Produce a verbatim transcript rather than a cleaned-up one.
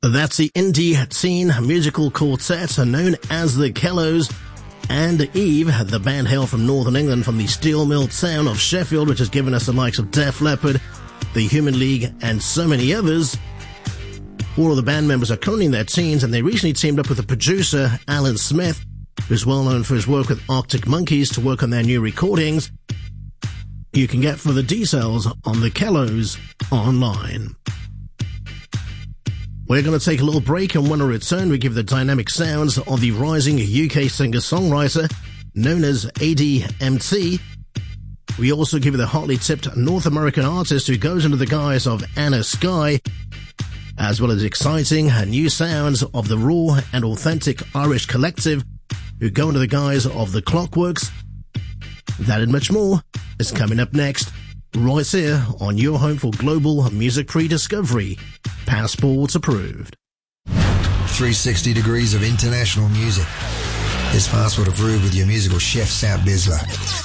That's the indie teen musical quartet known as the Kellos. And Eve, the band hail from Northern England from the steel mill town of Sheffield, which has given us the likes of Def Leppard, the Human League, and so many others. All of the band members are currently in their teens, and they recently teamed up with the producer Alan Smith, who's well known for his work with Arctic Monkeys, to work on their new recordings. You can get further details on the Kellos online. We're going to take a little break, and when we return, we give the dynamic sounds of the rising U K singer-songwriter known as A D M T. We also give you the hotly tipped North American artist who goes under the guise of Anna Sky, as well as exciting new sounds of the raw and authentic Irish collective who go under the guise of the Clockworks. That and much more is coming up next, right here on your home for global music pre-discovery. Passports approved. three sixty degrees of international music. It's Passport approved with your musical chef, Sam Bisler.